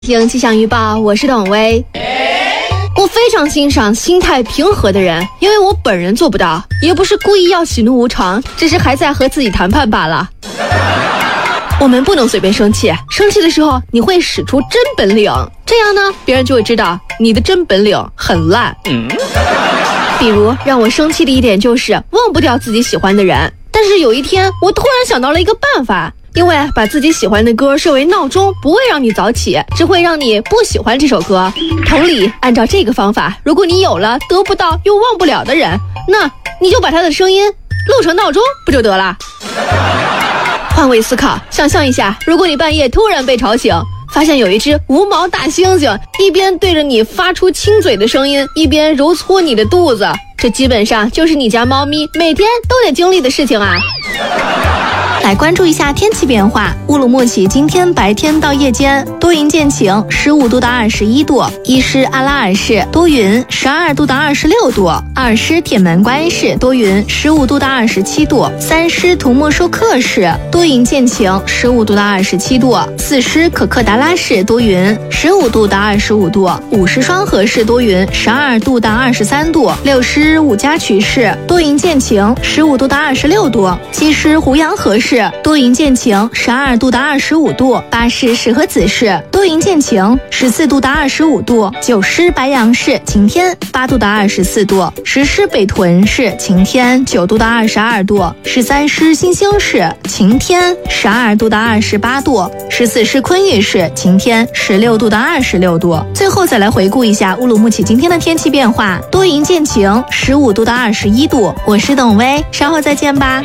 听气象预报，我是董薇。我非常欣赏心态平和的人，因为我本人做不到，也不是故意要喜怒无常，只是还在和自己谈判罢了。我们不能随便生气，生气的时候你会使出真本领，这样呢，别人就会知道你的真本领很烂。比如让我生气的一点就是忘不掉自己喜欢的人，但是有一天我突然想到了一个办法。因为把自己喜欢的歌设为闹钟，不会让你早起，只会让你不喜欢这首歌。同理，按照这个方法，如果你有了得不到又忘不了的人，那你就把他的声音录成闹钟不就得了？换位思考，想象一下，如果你半夜突然被吵醒，发现有一只无毛大猩猩一边对着你发出亲嘴的声音，一边揉搓你的肚子，这基本上就是你家猫咪每天都得经历的事情啊。来关注一下天气变化。乌鲁木齐今天白天到夜间多云见晴，15度到21度；伊施阿拉尔市多云，12度到26度；二施铁门关市多云，15度到27度；三施图莫舒克市多云见晴，15度到27度；四施可克达拉市多云，15度到25度；五施双河市多云，12度到23度；六施五家渠市多云见晴，15度到26度；七施胡杨河市多云见晴，12度到25度；八施石河子市多云见晴，14度到25度；九施白杨市晴天，8度到24度；十施北屯市晴天，9度到22度；13施新兴市晴天，12度到28度；14施昆玉市晴天，16度到26度。最后再来回顾一下乌鲁木齐今天的天气变化：多云见晴，15度到21度。我是董薇，稍后再见吧。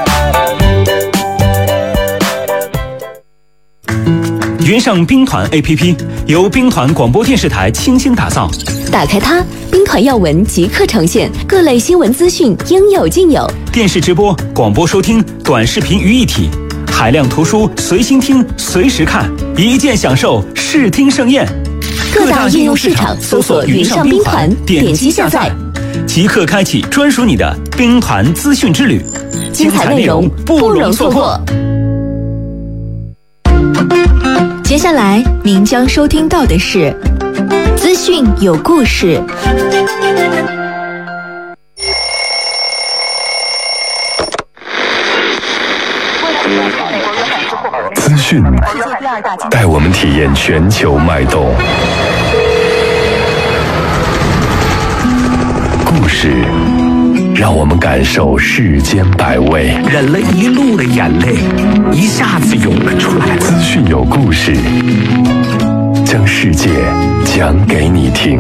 云上兵团 APP 由兵团广播电视台倾心打造， 打开它，兵团要闻即刻呈现，各类新闻资讯应有尽有， 电视直播、广播收听、短视频于一体，海量图书随心听随时看，一键享受视听盛宴。 各大应用市场搜索云上兵团，点击下载， 即刻开启专属你的兵团资讯之旅， 精彩内容不容错过。 接下来您将收听到的是资讯有故事。 资讯带我们体验全球脉动，故事让我们感受世间百味， 忍了一路的眼泪一下子涌了出来。 资讯有故事，将世界讲给你听。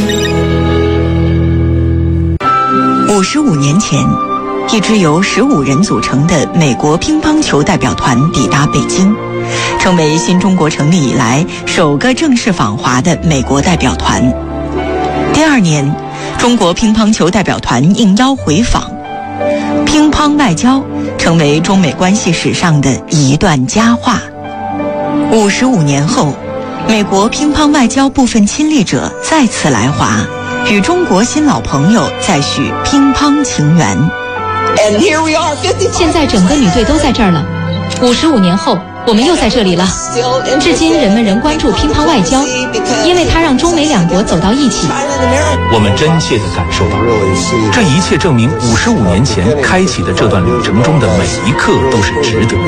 55年前，一支由15人组成的美国乒乓球代表团抵达北京，成为新中国成立以来首个正式访华的美国代表团。第二年，中国乒乓球代表团应邀回访，乒乓外交成为中美关系史上的一段佳话。55年后，美国乒乓外交部分亲历者再次来华，与中国新老朋友再续乒乓情缘。 现在整个女队都在这儿了，55年后我们又在这里了。至今人们仍关注乒乓外交，因为它让中美两国走到一起。 我们真切地感受到，这一切证明55年前开启的这段旅程中的每一刻都是值得。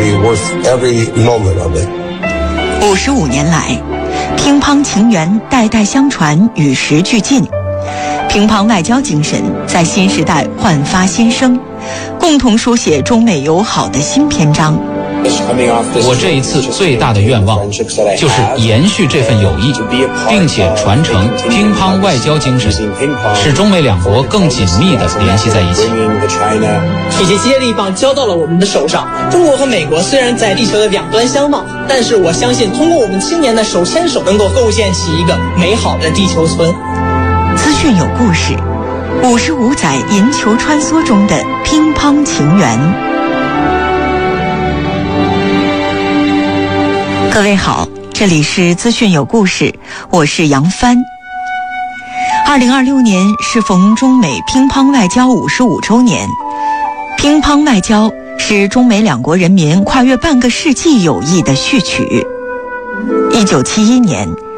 55年来，乒乓情缘代代相传，与时俱进。乒乓外交精神在新时代焕发新生，共同书写中美友好的新篇章。 我这一次最大的愿望就是延续这份友谊，并且传承乒乓外交精神，使中美两国更紧密地联系在一起。 这些接力棒交到了我们的手上，中国和美国虽然在地球的两端相望，但是我相信通过我们青年的手牵手，能够构建起一个美好的地球村。 资讯有故事，55载银球穿梭中的乒乓情缘。各位好，这里是资讯有故事，我是杨帆。2026年适逢中美乒乓外交55周年，乒乓外交是中美两国人民跨越半个世纪友谊的序曲。 1971年